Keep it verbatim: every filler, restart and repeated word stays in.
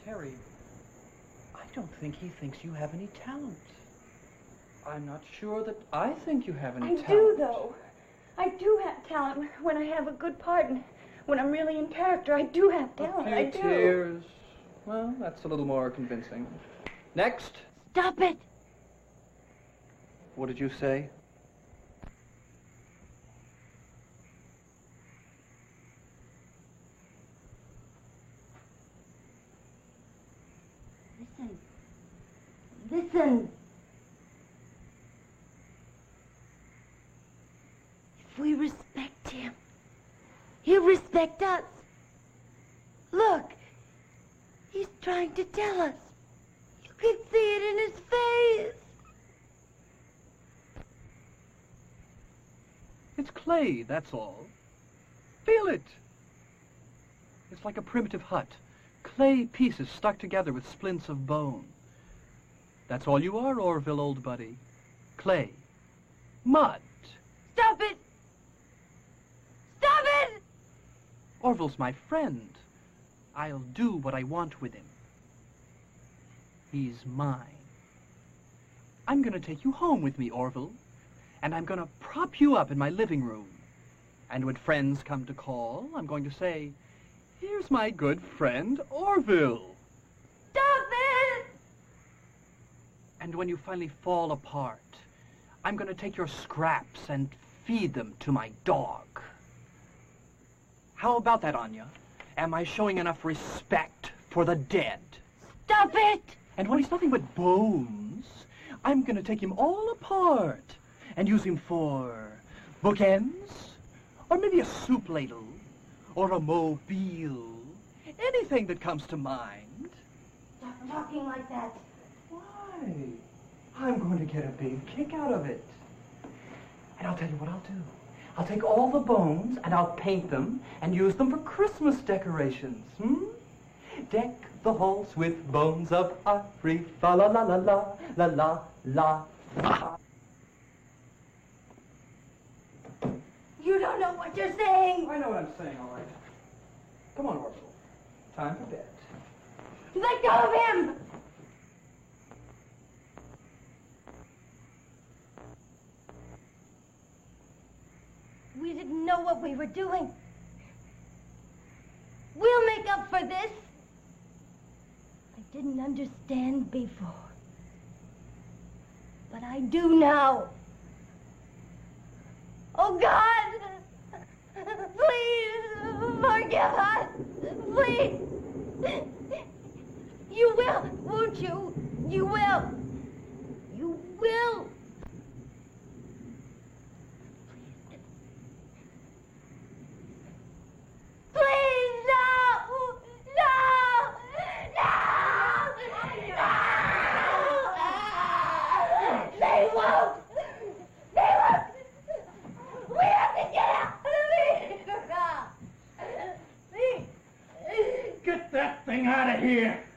Terry, I don't think he thinks you have any talent. I'm not sure that I think you have any I talent. I do, though. I do have talent when I have a good part, and when I'm really in character, I do have talent. A few I do. tears. Well, that's a little more convincing. Next. Stop it! What did you say? Listen. Listen. If we respect him, he'll respect us. Look, he's trying to tell us. You can see it in his face. It's clay, that's all. Feel it. It's like a primitive hut. Clay pieces stuck together with splints of bone. That's all you are, Orville, old buddy. Clay. Mud. Stop it! Stop it! Orville's my friend. I'll do what I want with him. He's mine. I'm going to take you home with me, Orville. And I'm going to prop you up in my living room. And when friends come to call, I'm going to say, here's my good friend, Orville. Stop it! And when you finally fall apart, I'm going to take your scraps and feed them to my dog. How about that, Anya? Am I showing enough respect for the dead? Stop it! And when he's nothing but bones, I'm going to take him all apart and use him for bookends, or maybe a soup ladle, or a mobile. Anything that comes to mind. Stop talking like that. Why? I'm going to get a big kick out of it. And I'll tell you what I'll do. I'll take all the bones and I'll paint them and use them for Christmas decorations. Hmm? Deck the halls with bones of ivory. Fa la la la la la la la la. You don't know what you're saying. I know what I'm saying, all right. Come on, Orville. Time for bed. Let go of him! We didn't know what we were doing. We'll make up for this. I didn't understand before. But I do now. Oh, God! Please, forgive us! Please! You will, won't you? You will. You will. Please, no! No! No! No! They won't! They won't! We have to get out of here! Please! Get that thing out of here!